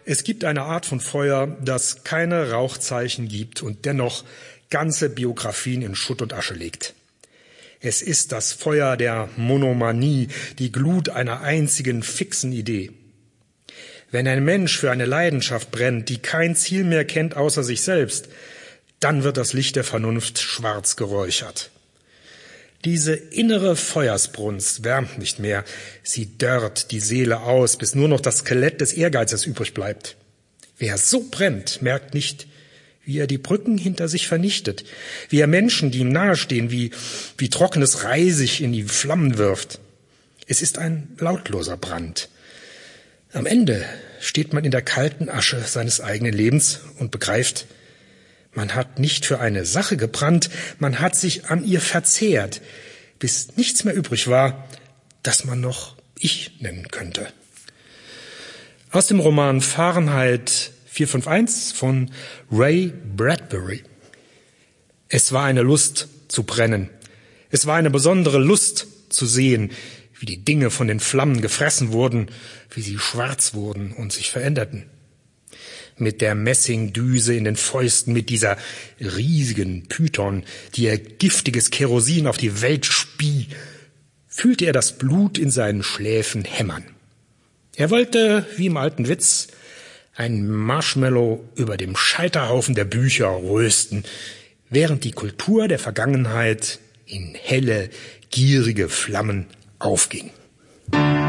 Es gibt eine Art von Feuer, das keine Rauchzeichen gibt und dennoch ganze Biografien in Schutt und Asche legt. Es ist das Feuer der Monomanie, die Glut einer einzigen fixen Idee. Wenn ein Mensch für eine Leidenschaft brennt, die kein Ziel mehr kennt außer sich selbst, dann wird das Licht der Vernunft schwarz geräuchert. Diese innere Feuersbrunst wärmt nicht mehr, sie dörrt die Seele aus, bis nur noch das Skelett des Ehrgeizes übrig bleibt. Wer so brennt, merkt nicht, wie er die Brücken hinter sich vernichtet, wie er Menschen, die ihm nahestehen, wie trockenes Reisig in die Flammen wirft. Es ist ein lautloser Brand. Am Ende steht man in der kalten Asche seines eigenen Lebens und begreift, man hat nicht für eine Sache gebrannt, man hat sich an ihr verzehrt, bis nichts mehr übrig war, das man noch Ich nennen könnte. Aus dem Roman Fahrenheit 451 von Ray Bradbury. Es war eine Lust zu brennen. Es war eine besondere Lust zu sehen, wie die Dinge von den Flammen gefressen wurden, wie sie schwarz wurden und sich veränderten. Mit der Messingdüse in den Fäusten, mit dieser riesigen Python, die ihr giftiges Kerosin auf die Welt spie, fühlte er das Blut in seinen Schläfen hämmern. Er wollte, wie im alten Witz, ein Marshmallow über dem Scheiterhaufen der Bücher rösten, während die Kultur der Vergangenheit in helle, gierige Flammen aufging.